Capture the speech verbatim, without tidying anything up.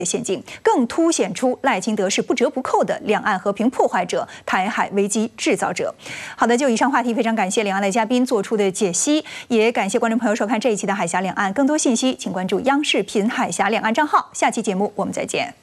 陷阱，更凸显出赖清德是不折不扣的两岸和平破坏者、台海危机制造者。好的，就以上话题，非常感谢两岸的嘉宾做出的解析，也感谢观众朋友收看这一期的海峡两岸。更多信息，请关注央视频海峡两岸账号。下期节目我们再见。